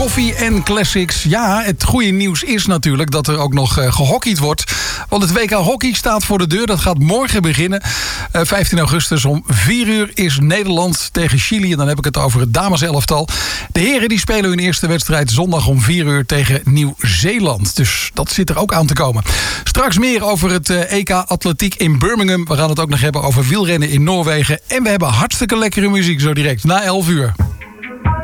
Koffie en classics. Ja, het goede nieuws is natuurlijk dat er ook nog gehockeyd wordt. Want het WK Hockey staat voor de deur. Dat gaat morgen beginnen. 15 augustus om 4 uur is Nederland tegen Chili. En dan heb ik het over het dameselftal. De heren die spelen hun eerste wedstrijd zondag om 4 uur tegen Nieuw-Zeeland. Dus dat zit er ook aan te komen. Straks meer over het EK Atletiek in Birmingham. We gaan het ook nog hebben over wielrennen in Noorwegen. En we hebben hartstikke lekkere muziek zo direct na 11 uur.